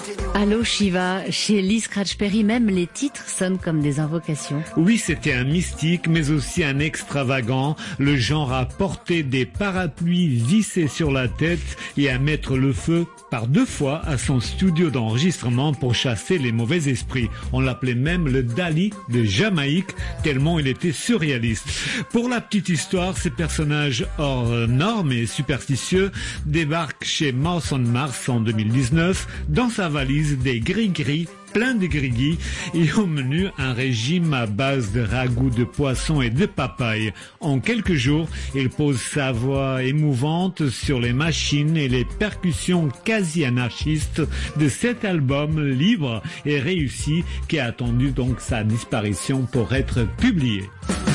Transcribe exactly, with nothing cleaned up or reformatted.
Allô Shiva, chez Lee Scratch Perry, même les titres sonnent comme des invocations. Oui, c'était un mystique, mais aussi un extravagant, le genre à porter des parapluies vissés sur la tête et à mettre le feu par deux fois à son studio d'enregistrement pour chasser les mauvais esprits. On l'appelait même le Dali de Jamaïque, tellement il était surréaliste. Pour la petite histoire, ces personnages hors normes et superstitieux débarquent chez Mouse on Mars en deux mille dix-neuf dans sa valise des gris-gris, plein de grigui, et au menu un régime à base de ragoût de poisson et de papaye. En quelques jours, il pose sa voix émouvante sur les machines et les percussions quasi anarchistes de cet album libre et réussi qui a attendu donc sa disparition pour être publié.